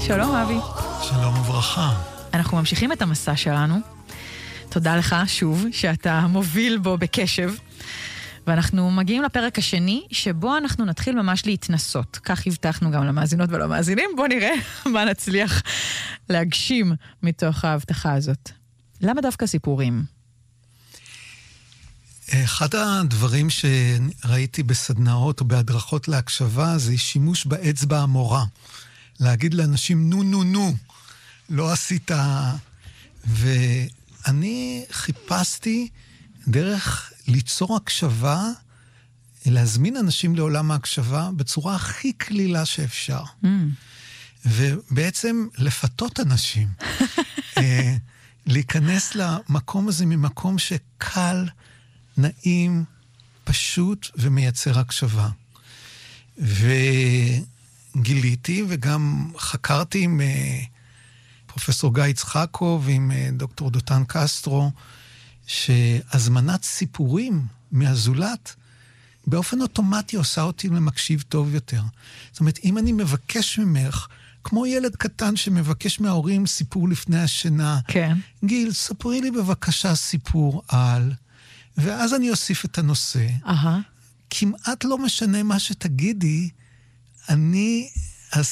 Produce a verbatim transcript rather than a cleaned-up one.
שלום אבי. שלום וברכה. אנחנו ממשיכים את המסע שלנו. תודה לך שוב שאתה מוביל בו בקשב. ואנחנו מגיעים לפרק השני, שבו אנחנו נתחיל ממש להתנסות. כך הבטחנו גם למאזינות ולמאזינים. בוא נראה מה נצליח להגשים מתוך ההבטחה הזאת. למה דווקא סיפורים? אחד הדברים שראיתי בסדנאות או בהדרכות להקשבה, זה שימוש באצבע המורה. להגיד לאנשים, נו, נו, נו, לא עשית. ואני חיפשתי דרך ליצור הקשבה, להזמין אנשים לעולם ההקשבה בצורה הכי כלילה שאפשר. Mm. ובעצם לפתות אנשים. להיכנס למקום הזה ממקום שקל, נעים, פשוט ומייצר הקשבה. וגיליתי וגם חקרתי עם פרופסור גיא יצחקוב ועם דוקטור דותן קסטרו, שהזמנת סיפורים מהזולת באופן אוטומטי עושה אותי למקשיב טוב יותר. זאת אומרת, אם אני מבקש ממך, כמו ילד קטן שמבקש מההורים סיפור לפני השינה, כן. גיל, ספרי לי בבקשה סיפור על, ואז אני אוסיף את הנושא. אהה. כמעט לא משנה מה שתגידי, אני